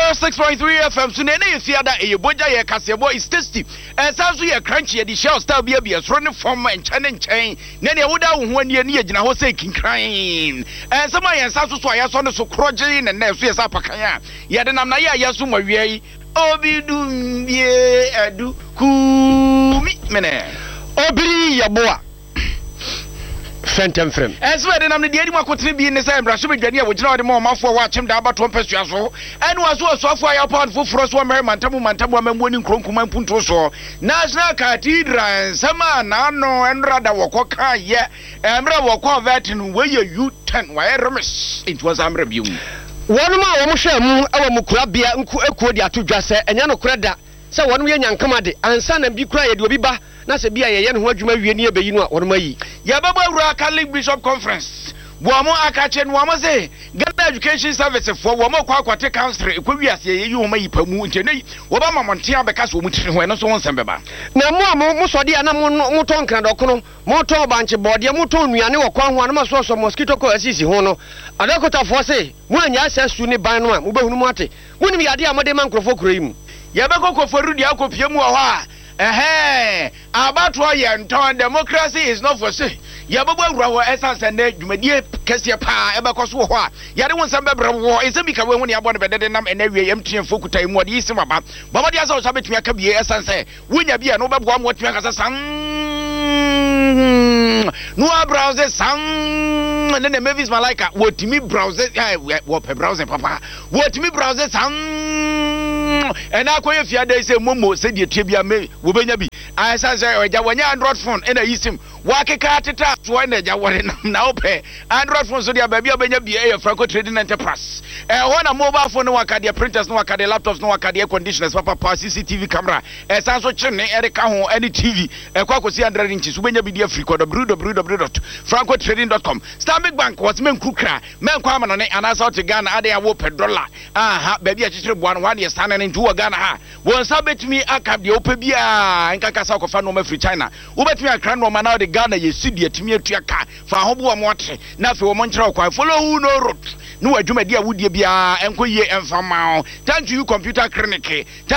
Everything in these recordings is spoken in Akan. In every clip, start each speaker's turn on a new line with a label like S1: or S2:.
S1: 106.3 FM so na na fiada e boja ye kasebo is tasty ensa so ye crunchy ye di shell style bia bia soro ne form enchen na ne woda wo ho ani ye gina ho say kinkran ensa ma ye ensa so aya so ne so kroje ne na so ye sa pakan a ye de nam na ye aya so mawie obidum ye adu kumi mene
S2: obiri yaboa Fentem frem.
S1: Enso de nam ne de anim akotene bi ne say mbrahye bedwane a wogina wode ma omafo wa chem da abato mpasua so ene waso osofo ya pound foforo so mer mantamu amammo ni nkronkuma mpunto so National Cathedral sama na no enrada wokoka ye emra wokọ vetin we ye U10 wa remis into was amra biu
S2: wonu ma wo mo hwe mu awa mu kura bia nku ekuo di atodwa se enya no kura da se wonu ye nyankama de ansa na bi kura ye de obi ba na se bia ye no ho adwuma wie ni ebeyi no a wonu mayi
S1: ya baba wura Catholic Bishop Conference wo mo akache no mo se Ghana Education Service for wo mo kwakwate council ekwawi ase ye yi wo mayi pamu ntene wo ba mamonte abeka so mu tiri ho eno so won sem beba
S2: na mo so de ana mo to nkran dokono mo to banche bode mo to nuane wo kwan ho ana so mosquito ko asisi ho no adakota fo se mo anya asasu ni ban no a mo behunu mo ate mo nim yade amade man krofo kuro yi mu
S1: ya be kokofo rudi akopie mu ho a abatwa yenton democracy is not for say ya babo awura wo essence na dwumadie kese pa ebekoso ho a ya de wonsam bebre wo ese bi ka we hu ne abo ne bedede nam enawie yam tuenfo kutai mu ode yisi baba baba dia so betumi aka bie essence wonya bia no bebo am wotumi aka san no browser san ne Mavis Malaika wotumi browser wo pe browser papa wotumi browser san ena akoye fiade se momo se die tue bia me wo benya bi asa se oja wanya Android phone ena yisim wakeka teta so ena ja wore na ope Android phone so dia ba bia benya bia e Franco Trading Enterprise na mobile phone wakade printers no wakade laptops no wakade air conditioners papa CCTV camera esa so chene ereka ho any TV kwa kosi 100 inches benya bi dia free code www.francotrading.com Stanbic Bank was men kukra men kwa ma no ne anasa to Ghana ade ya wo per dollar aha ba bia chichire boa no wan ye stand ne ntu Ghana ha won sa betumi aka de opa bia nkaka sa kofa no ma free China wo betumi akra no ma na de Ghana ye sidi atumi atuaka fa hobo wa mote na fe wo monchira kwa follow who no road no adwumadi a wudie bia enkoye emfama thank you computer clinic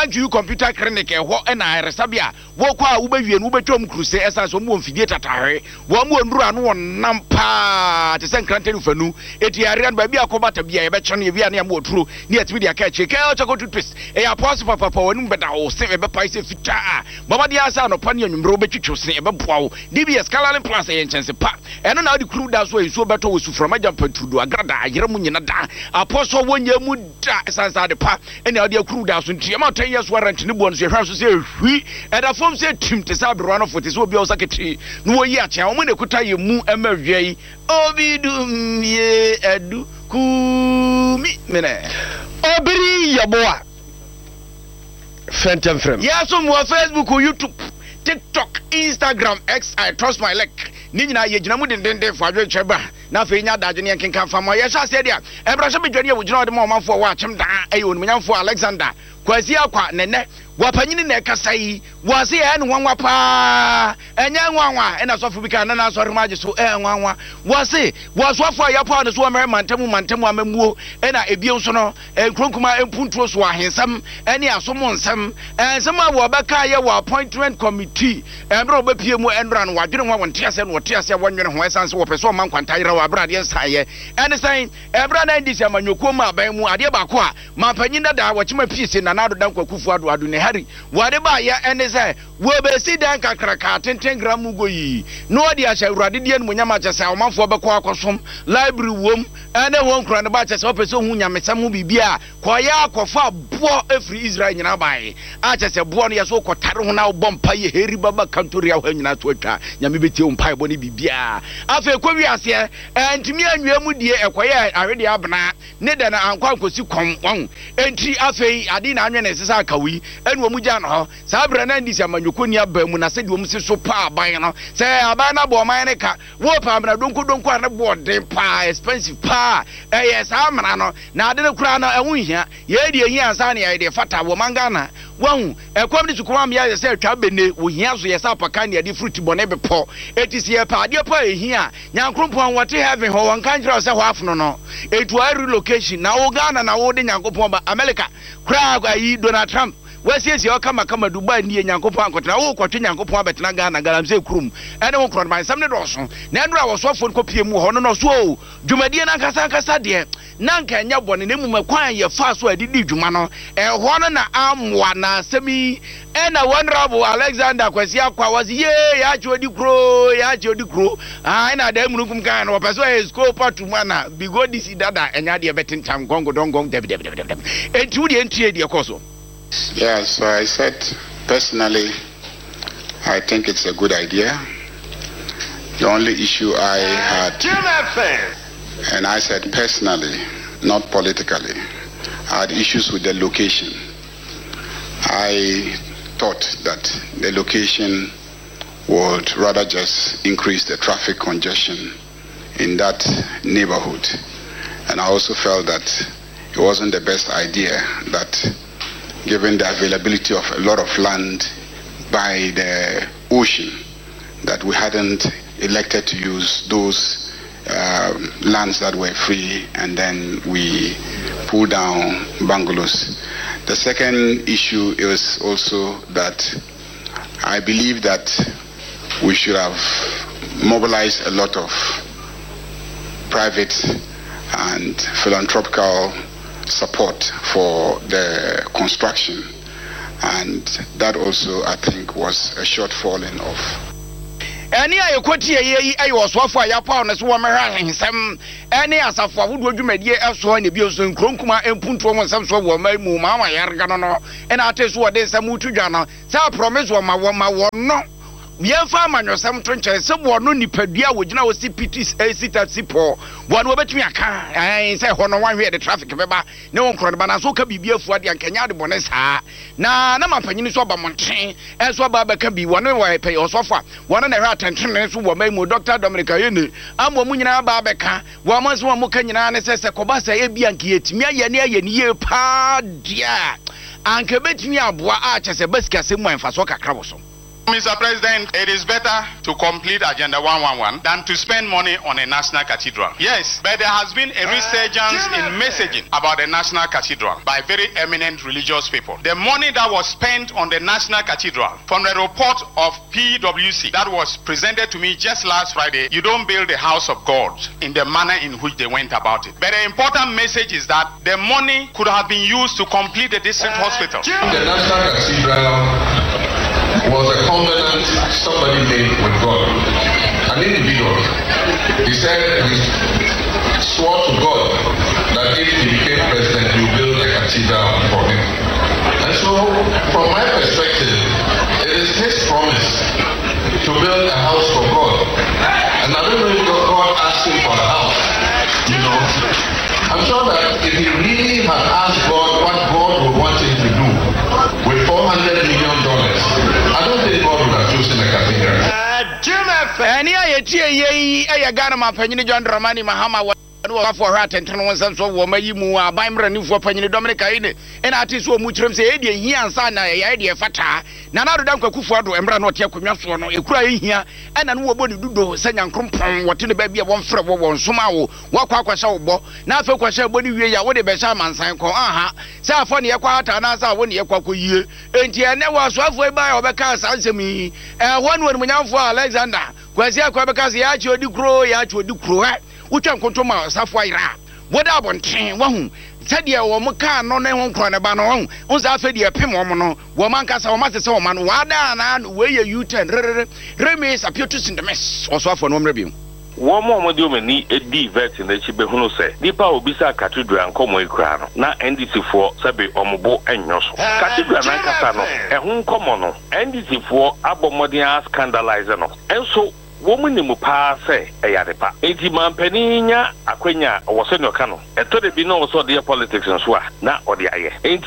S1: ho na resabia wo kwa wo bewie no wo betom kruse esa so mo mfidie tatahwe wo mo nduru ano wonam pa te senkrante ufanu eti area ba bia akobata bia ye be chano ye bia na mo oturo ni atimi dia ka cheke o chako toothpaste e ya pause papa wonu beda o se e be pa ise fita baba dia asa no pa ne anwumre wo betwitwo se e be boa wo DBS Kalanin Plus ye nchense pa eno na odi kru da so enso beto wo suframa jampa tudu agrada ayere mu nyina da apostle wonya mu da sansa de pa ene odi akru da so ntie ma 10 years warrant ne bo no so hwa so se hwi e da fom se tim te sa bro no fote so obi o saketi no wo yi acha wo ne kuta ye mu emawiai obidum ye adu kumi mene
S2: obiri yaboa Fentem frem
S1: ya so mo Facebook YouTube TikTok Instagram X I trust my leg ni nyina ye gina mu dendende fo adwe tweba na fe nya daje ne kenkan fama ye sha se dia ebrahye bedwane wo gina wo de ma omafo wa achem da ayo onumnyamfo Alexander kwasi akwa nene wapanyini na ekasai wase ya nwanwa pa enya nwanwa ena sofo bika na na sori maje so nwanwa wase wasofo ayapo ne so amere mantamu amamuo ena ebie nso no nkronkuma empuntuo so ahensam ene asomo nsam ensam abo beka ye wa appointment committee emre obapie mu enra no wadwene ho wonte ase no wote ase wonwene ho esanse wo pese o man kwantayira wa brade nsaye ene san ebra na ndisi amanyoko mu aban mu ade ba ko a mampanyina da wachima piece na nado dan kwakufu ado ne hari wade ba ya ene say wo be si dan kakraka 10 gram goyi no odi asha urade die no nyama cha say omanfo be ko akosom library wom ene won kura ne ba cha say opese hu nyamesam hu bibia ko ya akofa bo efri Israel nyina bai a cha say bo no yeso ko tare hu na bompa ye heri baba kantori a nyina to atwa nyame betie umpa bo ne bibia afa ko wi ase entimi anwea mu die ekoye awede abna ne da na ankwa nkosi kom won enti afa ade na anwe na sesa akawi enu omu ja no ho sa bra na ndisi amanyoko ni aba mu na se de omu se so pa aban no se aban na bo man ne ka wo pa amna donko ana bo de pa expensive pa yes amna no na ade ne kura na ehun hia ye de ehia ansa na ye de fata wo manga na wahu ekwam ni sukuma ya say twa bene wo hia so yesa apaka ne ade fruit bone bepo etisi ye pa ade pa ehia nyankopon wote heaven ho won kan kira say ho afono no etu a relocation na wo Ghana na wo de nyankopon ba America kra ayi Donald Trump wasiesi okama kama Dubai ni nyankopon ankotena wo kwatwe nyankopon abetena Ghana galamse kurum ene wo kron ban sam ne doso na endura wo sofo kopie mu ho no so dwumadie na kasa de na nka nya bone ne mu makwan ye fa so adidi dwuma no ho no na amwa na asemi ena honorable Alexander Kwesi Akwa was ye ya chodi kro na da munukum kan no peso e scope atumana bigo disi dada enya de betintam gongo dongong deb entu de entie de koso.
S3: Yeah, so I said personally I think it's a good idea. The only issue I had, and I said personally, not politically, I had issues with the location. I thought that the location would rather just increase the traffic congestion in that neighborhood. And I also felt that it wasn't the best idea that given the availability of a lot of land by the ocean, that we hadn't elected to use those lands that were free, and then we pull down bungalows. The second issue is also that I believe that we should have mobilized a lot of private and philanthropical support for the construction, and that also I think was a shortfall in of.
S1: Any ayokoti ye ayo swafo ayapa on so wo mehwa hensem any asafo awodo dwumadie eso na bi oso nkronkuma empunto mo nsem so wo mamu ma yarga no na ateso wo de nsem utudwa no sa promise wo ma no Yemfa amanyosam to nche se bo no nipadua wogina wo CPTs taxi po wo no betumi aka se ho no wanhwe de traffic beba ne won kro de bana so ka bibia afu ade ankanya de bone saa na mampanyini so ba monten enso ba beka bi wo no wa pay osofa wo no na hwe atentene so wo mai mu Dr. Dominic Ayene amo mu nyina ba beka wo mo so mo ka nyina ne se koba sa e bia nka yetimi aye ne ye pa dia anka betumi aboa a chese basika se mu enfa so kakra wo so.
S4: Mr. President, it is better to complete Agenda 111 than to spend money on a national cathedral. Yes, but there has been a resurgence in messaging about the national cathedral by very eminent religious people. The money that was spent on the national cathedral, from the report of PwC that was presented to me just last Friday, you don't build the house of God in the manner in which they went about it. But the important message is that the money could have been used to complete the district hospital.
S5: The national cathedral was a covenant somebody made with God, an individual. He said he swore to God that if he became president, he would build a cathedral for him. And so, from my perspective, it is his promise to build a house for God. And I don't know if God asked him for a house, you know. I'm sure that if he really had asked God what God would want him to do with $400 million, I don't think God would have chosen a cathedral.
S1: Any I Ghana Mampanyini John Dramani Mahama for her attention on some sort of Mayimu, Bimran for Panini Dominic Aine, and artists who much say, he and Sana, idea fata, Nana Danko Kufuado, and Brano Tiakumasono, a cry here, and an woman do send and comprom, what in the baby of one for one Sumao, Wakwa Shawbo, now for Kwasha Body, what a Beshaman sign call, aha, Safony Aquata, and Asa, one Yakwaku year, and Tiana was halfway by Obekas answer me, and one when out for Alexander, Quasia Quabakas, Yacho do grow, Yacho do grow. Uchan kontoma safaira woda bonten wahu sadia wo muka no ne ho nkro ne ba no wahu unsa afedi epem wo no wo mankasa wo masese wo man wada na we ye U10 reme sapiotu sindemes oso afo no mrebiem
S6: wo mo de o mani edi vet na chi behunu se dipa obisa cathedral nkomo ikra no na NDC fo sabe ombo enyo so cathedral na kasa no ehun nkomo no NDC fo abomodin scandalize no enso woman ni mupa se eyarepa enti mampaninya akwenya wo se no ka no eto de bi no so de politics nso a na ode aye enti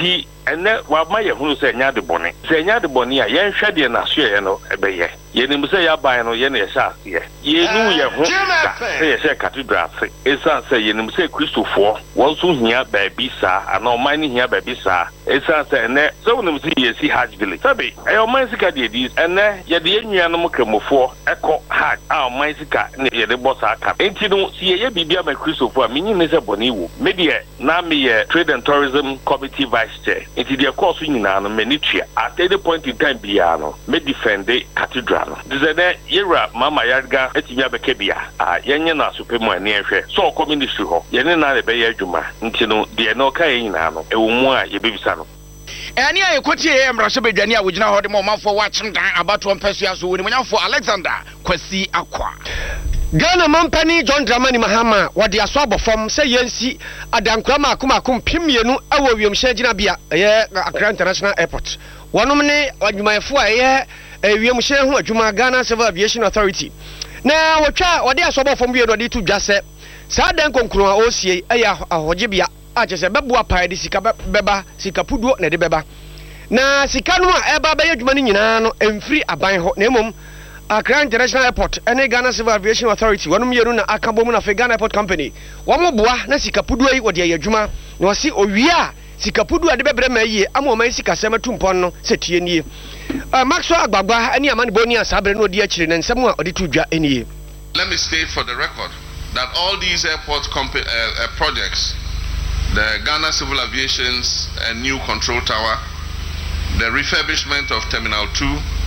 S6: ene wa ma ye hunu se nya de bone se nya de bone a ye nhwe de na so ye no ebeye ye nim se ya ban no ye na ye sha se ye nu ye ho se ye se cathedral se esa se ye nim se Christopher won so hia ba bi sa ana o man ni hia ba bi sa esa se ene so nim se ye si Hajj village sabe e o man sika de di ene ye de enuanom kremofo eko Hajj a o man sika ne ye de bossa aka enti no si ye bibia ma Christopher minyi ne se bone wo me de na me ye trade and tourism committee vice chair enti de course nyina no me ni tua at any point in time bia no me defend the cathedral dizene yera mama yarga etimi abeke bia yenye na supemu ani ehwe so ko ministry ho yene na le be ye adwuma nti no de no ka nyina no ewo mu a ye bebisa no
S1: eni aye kotie ye mrahye bedwane a wogina ho de mo manfo wachim dan abato mpesu aso woni manyafo Alexander Kwasi Akwa
S2: Ghana Mampani John Dramani Mahama wadi aso abofom se yensi adankrama akomakom pimienu awo wiemhye gina bia ye Accra International Airport wonom ne adwumayefo a ye wiemhye ho adwuma Ghana Civil Aviation Authority na wotwa wadi aso abofom wie no de tu dwase sa dan konkron a osie aya ahoje bia a chese beboa pae de sika beba sika puduo na de beba na sika no a eba be adwuma ni nyina no emfiri aban ho na emom Accra International Airport and Ghana Civil Aviation Authority one year na akabom na Ghana Airport Company wamo boa na sika pudu yi wode adwuma na wasi owia sika pudu ade bebre ma yi ama o man sika sema tumpon no setie nie Maxwell Agbagba ani amani boni asabre no odi akire na nsem a odi tudwa enie.
S5: Let me state for the record that all these airport projects, the Ghana Civil Aviation's new control tower, the refurbishment of Terminal 2,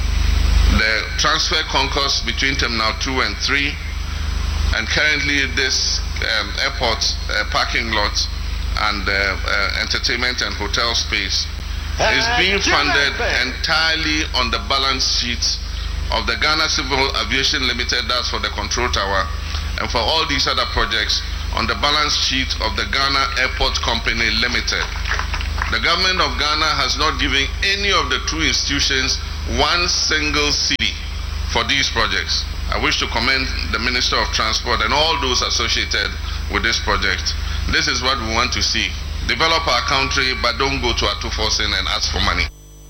S5: the transfer concourse between Terminal 2 and 3, and currently this airport parking lot and entertainment and hotel space is being funded entirely on the balance sheet of the Ghana Civil Aviation Limited, that's for the control tower, and for all these other projects on the balance sheet of the Ghana Airport Company Limited. The government of Ghana has not given any of the two institutions one single cedi for these projects. I wish to commend the Minister of Transport and all those associated with this project. This is what we want to see. Develop our country, but don't go to Atufosin and ask for money.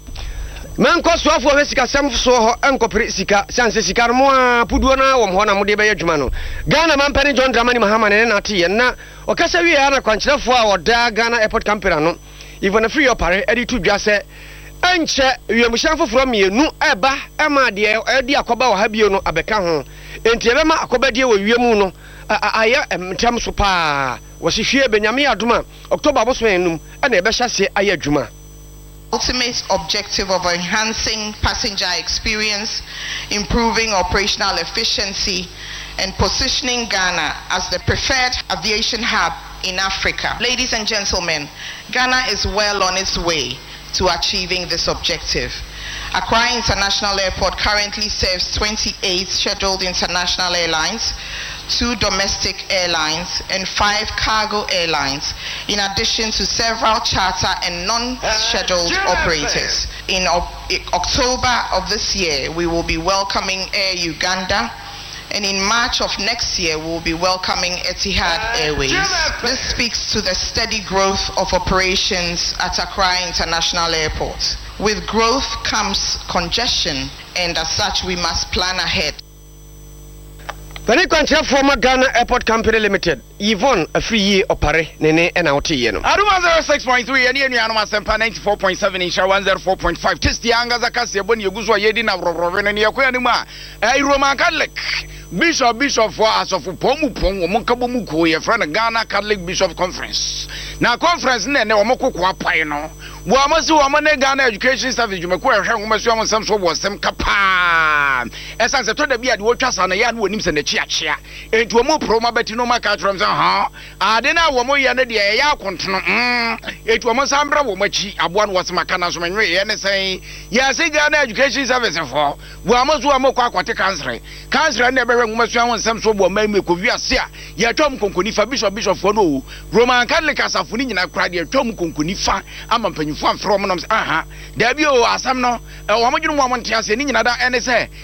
S2: Man ko so afo we sika sem so ho enkopre sika sanse sika no a puduo na wo ho na mo de be adwuma no Ghana Mampani John Dramani Mahama ne na te ye na o kasa wi ya na kwankyerefo a woda Ghana Airport Company no even free opare edi tu dwa se enche wiemhyan foforo mienu eba ema de edi akoba wo ha bio no abeka ho enti ebe ma akoba de wo wiemu no aya mtam so pa wo hwehwe Benyame adoma October abosoenum na ebe hyase aya adwuma.
S7: Ultimate objective of enhancing passenger experience, improving operational efficiency, and positioning Ghana as the preferred aviation hub in Africa. Ladies and gentlemen, Ghana is well on its way to achieving this objective. Accra International Airport currently serves 28 scheduled international airlines, 2 domestic airlines, and 5 cargo airlines, in addition to several charter and non-scheduled operators. In October of this year, we will be welcoming Air Uganda, and in March of next year, we will be welcoming Etihad Airways. This speaks to the steady growth of operations at Accra International Airport. With growth comes congestion, and as such, we must plan ahead.
S2: Very contract former Ghana Airport Company Limited. Yvonne a free year opare nene and out yeno.
S1: Aduma 06.3 and yenu anuma sempa 94.7 insha 104.5. Test yanga zakasi boni yuguzwa yedi na rorovene ni yakwe anuma. Roman Catholic Bishop for as of Pomu Pong Monkabo Muko, your friend Ghana Catholic Bishop Conference. Now conference ne omoko kwa paino. Wamasu wamane Ghana Education Service jumekuwa shamumaswa some so was some kapa. Essence to the beard watchers and a yan wonims and the chia. It will more promo betino macatrum ha. Adena womo yana de ya continue. It was Sambra Womachi, a one was Macanas when we say, yes, Ghana Education Service for Wamasu Wamoko Quate Country. Country never Mumaswa some so woman me could sia. Ya Tom Kunkunifa Bishop for no Roman Catholic as a Funina cried your Tom Kunkunifa. I'm a from noms aha there be o asam no o mo dwunu mo ntia se ni nyina da ene se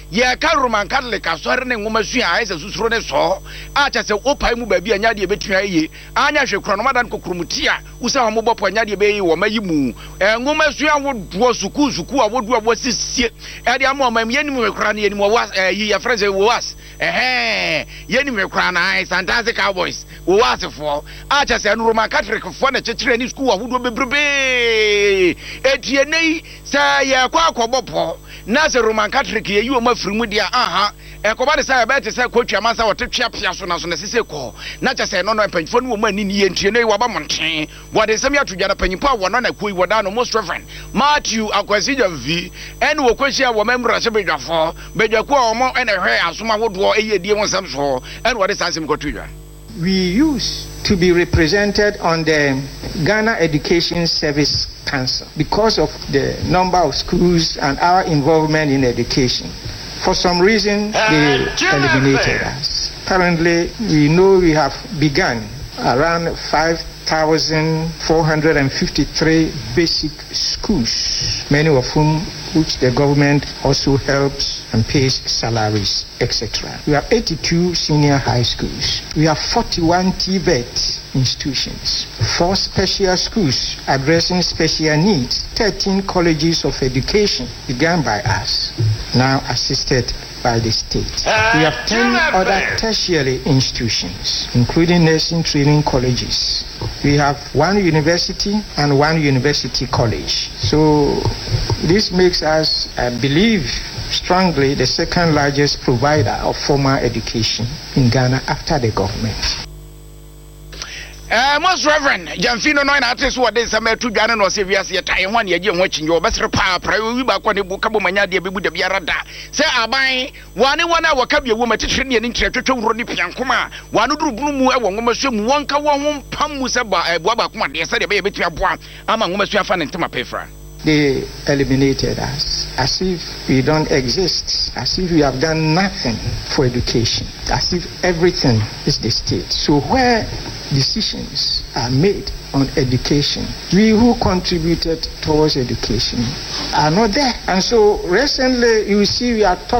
S1: ye ka Roman Catholic asɔre ne ngoma su a ayese susuro ne so a cha se opai mu ba bia nya de betumi aye anya hwe kronomada nkokrumuti a usa ho mobɔpo nya de be yi wo mayi mu ngoma su awodo suku awodo awosisie e de ama mam yenim hwekra ne yenim wa yi ya freze wo was yenim hwekra na ai Fantastic Cowboys wo wasefo a cha se Roman Catholic fo na chekire ni school awodo bebrebe etie nei sa ye kwa akɔbɔpo na se Roman Catholic ye yi o mafiri mu dia aha ekoba de sa be te se kwatwa mansa wotetwa pia so na so na sese ko na cha se no panfo no mo ani ni ye ntie no wa ba monten wo de sem ya tudwa na panfo a wo no na koi woda no most reverend Matthew Akwasi Jamvi en wo kwahia wo memra se bedwafo bedwaku a wo en hwe asoma wodo eye die won sam so en wo de sansem kwatudwa.
S8: We used to be represented on the Ghana Education Service Council because of the number of schools and our involvement in education. For some reason, they eliminated us. Currently, we know we have begun around 5,453 basic schools, many of whom which the government also helps and pays salaries, etc. We have 82 senior high schools. We have 41 TVET institutions, 4 special schools addressing special needs, 13 colleges of education began by us, now assisted by the state. We have 10 other tertiary institutions, including nursing training colleges. We have 1 university and 1 university college. So this makes us, I believe strongly, the second largest provider of formal education in Ghana after the government.
S1: Most Reverend Jamfino no na ateso wode sama tudwane no se wiase ye tai ho ne ye ho chinje obesere pa prayo wi ba kwa ne buka bo manya de bebu de biara da se aban wane wana waka bia wo matitire ne ni ntretwetwe wuro ni piankoma wane durubunu mu e wo ngomaso mu wonka wo ho pam mu se ba boa ba kuma de se de be ye betu aboa ama ngomaso afa ne ntema pefra.
S8: They eliminated us as if we don't exist, as if we have done nothing for education, as if everything is the state. So where decisions are made on education, we who contributed towards education are not there. And so recently you see we are talking